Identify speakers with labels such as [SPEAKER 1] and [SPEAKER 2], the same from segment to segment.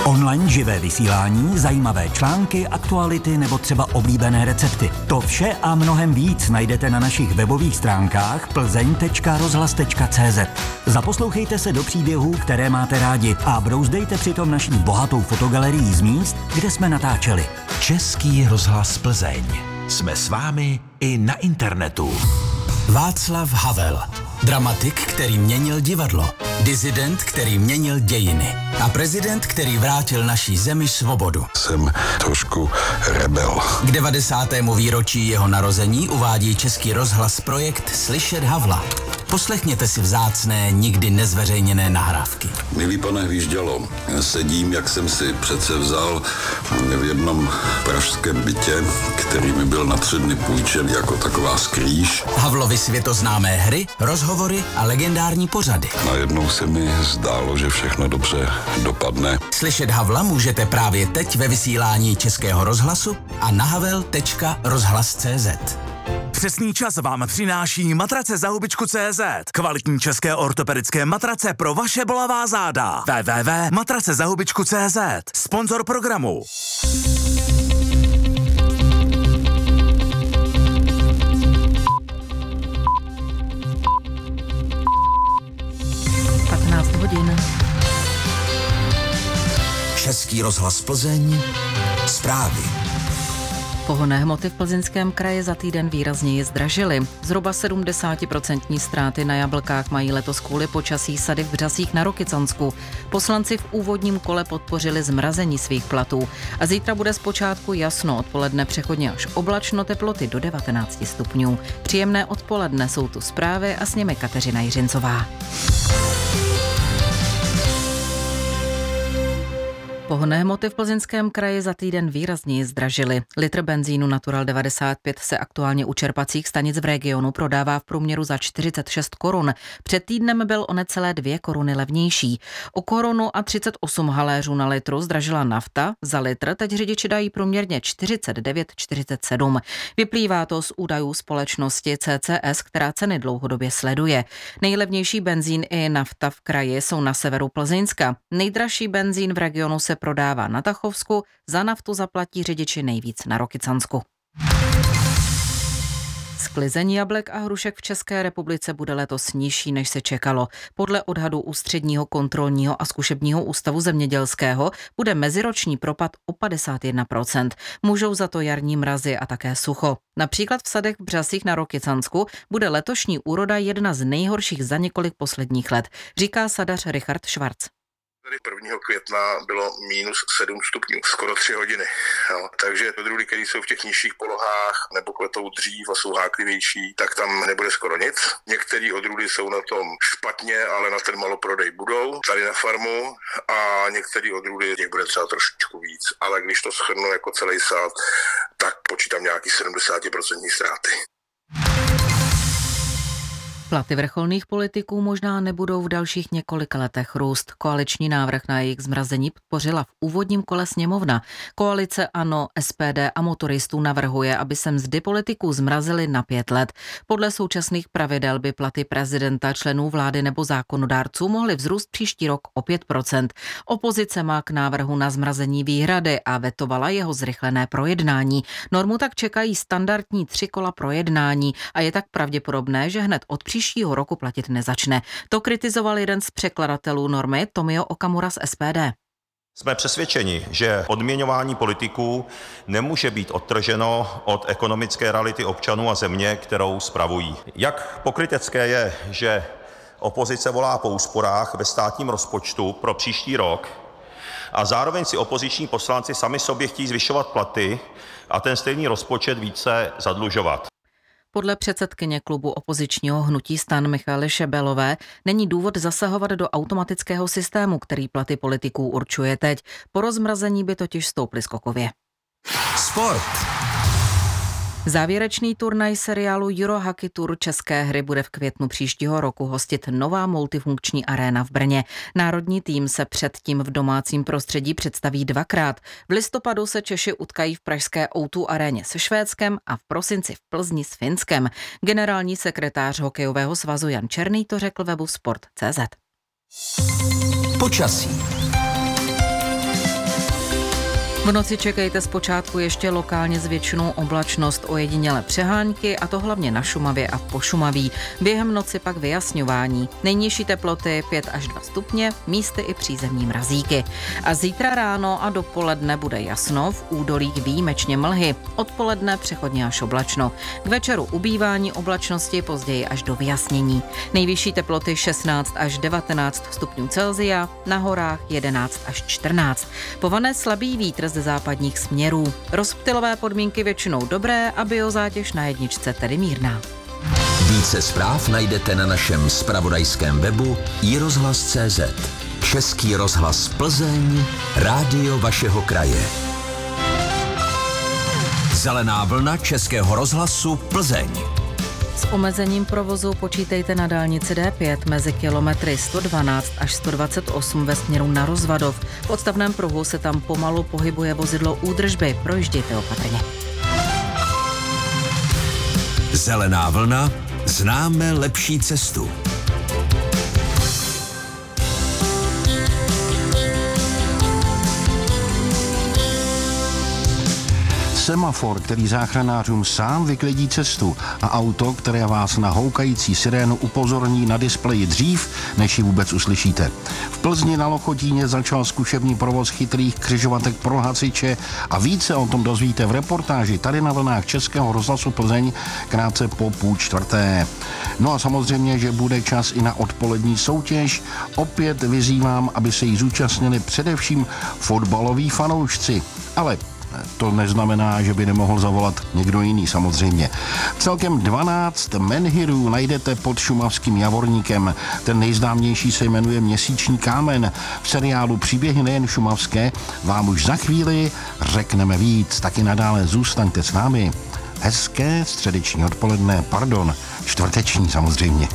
[SPEAKER 1] Online živé vysílání, zajímavé články, aktuality nebo třeba oblíbené recepty. To vše a mnohem víc najdete na našich webových stránkách plzeň.rozhlas.cz. Zaposlouchejte se do příběhů, které máte rádi a brouzdejte přitom naší bohatou fotogalerií z míst, kde jsme natáčeli.
[SPEAKER 2] Český rozhlas Plzeň. Jsme s vámi i na internetu.
[SPEAKER 3] Václav Havel. Dramatik, který měnil divadlo. Disident, který měnil dějiny. A prezident, který vrátil naší zemi svobodu.
[SPEAKER 4] Jsem trošku rebel.
[SPEAKER 3] K 90. výročí jeho narození uvádí Český rozhlas projekt Slyšet Havla. Poslechněte si vzácné, nikdy nezveřejněné nahrávky.
[SPEAKER 4] Milý pane Hvíždělo, sedím, jak jsem si přece vzal v jednom pražském bytě, který mi byl na 3 dny půjčen jako taková skrýš.
[SPEAKER 3] Havlovy světoznámé hry, rozhovory a legendární pořady.
[SPEAKER 4] Najednou se mi zdálo, že všechno dobře dopadne.
[SPEAKER 3] Slyšet Havla můžete právě teď ve vysílání Českého rozhlasu a na havel.rozhlas.cz.
[SPEAKER 2] Přesný čas vám přináší matrace za hubičku.cz. Kvalitní české ortopedické matrace pro vaše bolavá záda. www.matracezahubičku.cz. Sponzor programu.
[SPEAKER 5] Hodin.
[SPEAKER 3] Český rozhlas Plzeň. Zprávy.
[SPEAKER 5] Pohonné hmoty v Plzeňském kraji za týden výrazněji zdražily. Zhruba 70% ztráty na jablkách mají letos kvůli počasí sady v Břasích na Rokycansku. Poslanci v úvodním kole podpořili zmrazení svých platů. A zítra bude zpočátku jasno, odpoledne přechodně až oblačno, teploty do 19 stupňů. Příjemné odpoledne, jsou tu zprávy a s nimi Kateřina Jiřincová. Pohonné hmoty v Plzeňském kraji za týden výrazněji zdražily. Litr benzínu Natural 95 se aktuálně u čerpacích stanic v regionu prodává v průměru za 46 korun. Před týdnem byl o necelé 2 koruny levnější. O korunu a 38 haléřů na litru zdražila nafta. Za litr teď řidiči dají průměrně 49,47. Vyplývá to z údajů společnosti CCS, která ceny dlouhodobě sleduje. Nejlevnější benzín i nafta v kraji jsou na severu Plzeňska. Nejdražší benzín v regionu se prodává na Tachovsku, za naftu zaplatí řidiči nejvíc na Rokycansku. Sklizeň jablek a hrušek v České republice bude letos nižší, než se čekalo. Podle odhadu Ústředního kontrolního a zkušebního ústavu zemědělského bude meziroční propad o 51%. Můžou za to jarní mrazy a také sucho. Například v sadech v Břasích na Rokycansku bude letošní úroda jedna z nejhorších za několik posledních let, říká sadař Richard Švarc.
[SPEAKER 6] Tady 1. května bylo minus 7 stupňů, skoro 3 hodiny. Jo. Takže odrůdy, které jsou v těch nižších polohách nebo kvetou dřív a jsou háklivější, tak tam nebude skoro nic. Některé odrůdy jsou na tom špatně, ale na ten maloprodej budou tady na farmu a některé odrůdy těch bude třeba trošičku víc. Ale když to shrnu jako celý sád, tak počítám nějaký 70% ztráty.
[SPEAKER 5] Platy vrcholných politiků možná nebudou v dalších několika letech růst. Koaliční návrh na jejich zmrazení podpořila v úvodním kole sněmovna. Koalice ANO, SPD a motoristů navrhuje, aby se mzdy politiků zmrazily na 5 let. Podle současných pravidel by platy prezidenta, členů vlády nebo zákonodárců mohly vzrůst příští rok o 5%. Opozice má k návrhu na zmrazení výhrady a vetovala jeho zrychlené projednání. Normu tak čekají standardní 3 kola projednání a je tak pravděpodobné, že hned od příštího roku platit nezačne. To kritizoval jeden z překladatelů normy, Tomio Okamura z SPD.
[SPEAKER 7] Jsme přesvědčeni, že odměňování politiků nemůže být odtrženo od ekonomické reality občanů a země, kterou spravují. Jak pokrytecké je, že opozice volá po úsporách ve státním rozpočtu pro příští rok a zároveň si opoziční poslanci sami sobě chtějí zvyšovat platy a ten stejný rozpočet více zadlužovat.
[SPEAKER 5] Podle předsedkyně klubu opozičního hnutí STAN Michaely Šebelové není důvod zasahovat do automatického systému, který platy politiků určuje teď. Po rozmrazení by totiž stouply skokově.
[SPEAKER 3] Sport.
[SPEAKER 5] Závěrečný turnaj seriálu Euro Hockey Tour České hry bude v květnu příštího roku hostit nová multifunkční aréna v Brně. Národní tým se předtím v domácím prostředí představí 2krát. V listopadu se Češi utkají v pražské O2 aréně se Švédskem a v prosinci v Plzni s Finskem. Generální sekretář hokejového svazu Jan Černý to řekl webu Sport.cz.
[SPEAKER 3] Počasí.
[SPEAKER 5] V noci čekejte zpočátku ještě lokálně zvětšenou oblačnost, ojedinělé přehánky, a to hlavně na Šumavě a v Pošumaví. Během noci pak vyjasňování. Nejnižší teploty 5 až 2 stupně, místy i přízemní mrazíky. A zítra ráno a dopoledne bude jasno, v údolích výjimečně mlhy. Odpoledne přechodně až oblačno. K večeru ubývání oblačnosti, později až do vyjasnění. Nejvyšší teploty 16 až 19 stupňů Celsia, na horách 11 až 14. Povane slabý vítr ze západních směrů. Rozptylové podmínky většinou dobré a biozátěž na jedničce tedy mírná.
[SPEAKER 3] Více zpráv najdete na našem zpravodajském webu iRozhlas.cz. Český rozhlas Plzeň, rádio vašeho kraje. Zelená vlna Českého rozhlasu Plzeň.
[SPEAKER 5] S omezením provozu počítejte na dálnici D5 mezi kilometry 112 až 128 ve směru na Rozvadov. V odstavném pruhu se tam pomalu pohybuje vozidlo údržby. Projíždějte opatrně.
[SPEAKER 3] Zelená vlna, známe lepší cestu.
[SPEAKER 8] Semafor, který záchranářům sám vyklidí cestu, a auto, které vás na houkající sirénu upozorní na displeji dřív, než ji vůbec uslyšíte. V Plzni na Lochotíně začal zkušební provoz chytrých křižovatek pro hasiče a více o tom dozvíte v reportáži tady na vlnách Českého rozhlasu Plzeň krátce po 3:30. No a samozřejmě, že bude čas i na odpolední soutěž. Opět vyzývám, aby se jí zúčastnili především fotbaloví fanoušci. Ale to neznamená, že by nemohl zavolat někdo jiný samozřejmě. Celkem 12 menhirů najdete pod šumavským Javorníkem. Ten nejznámější se jmenuje Měsíční kámen. V seriálu Příběhy nejen šumavské vám už za chvíli řekneme víc. Taky nadále zůstaňte s námi. Hezké středeční odpoledne, čtvrteční samozřejmě.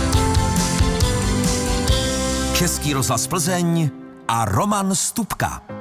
[SPEAKER 3] Český rozhlas Plzeň a Roman Stupka.